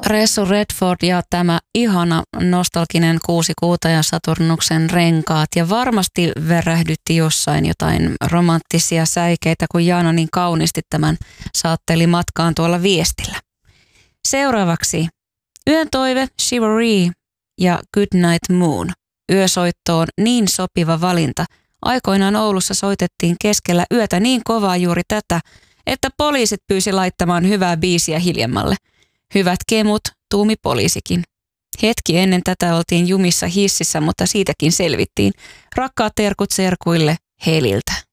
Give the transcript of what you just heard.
Ressu Redford ja tämä ihana nostalginen 6 kuuta ja Saturnuksen renkaat. Ja varmasti verähdytti jossain jotain romanttisia säikeitä, kun Jaana niin kauniisti tämän saatteli matkaan tuolla viestillä. Seuraavaksi Yön toive, Chivalry ja Goodnight Moon. Yösoittoon niin sopiva valinta. Aikoinaan Oulussa soitettiin keskellä yötä niin kovaa juuri tätä, että poliisit pyysi laittamaan hyvää biisiä hiljemmalle. Hyvät kemut, tuumi poliisikin. Hetki ennen tätä oltiin jumissa hississä, mutta siitäkin selvittiin. Rakkaat terkut serkuille Heliltä.